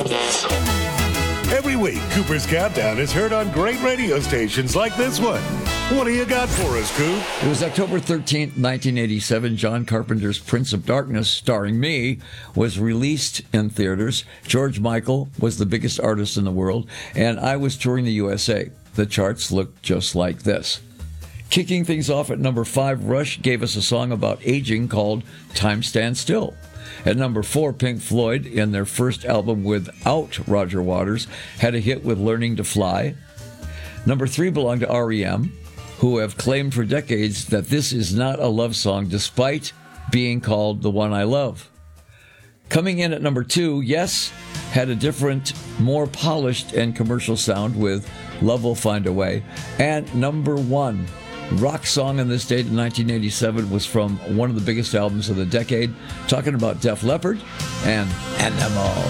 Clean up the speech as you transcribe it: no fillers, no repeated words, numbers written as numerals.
Every week, Cooper's Countdown is heard on great radio stations like this one. What do you got for us, Coop? It was October 13th, 1987. John Carpenter's Prince of Darkness, starring me, was released in theaters. George Michael was the biggest artist in the world, and I was touring the USA. The charts looked just like this. Kicking things off at number 5, Rush gave us a song about aging called Time Stands Still. At number 4, Pink Floyd, in their first album without Roger Waters, had a hit with Learning to Fly. Number 3 belonged to R.E.M., who have claimed for decades that this is not a love song despite being called The One I Love. Coming in at number 2, Yes had a different, more polished and commercial sound with Love Will Find a Way. And number 1, rock song on this date in 1987 was from one of the biggest albums of the decade, talking about Def Leppard and Animal.